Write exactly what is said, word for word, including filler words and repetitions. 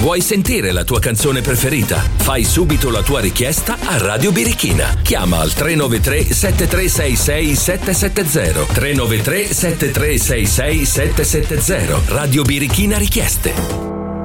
Vuoi sentire la tua canzone preferita? Fai subito la tua richiesta a Radio Birichina. Chiama al tre nove tre sette tre sei sei sette sette zero tre nove tre sette tre sei sei sette sette zero. Radio Birichina Richieste.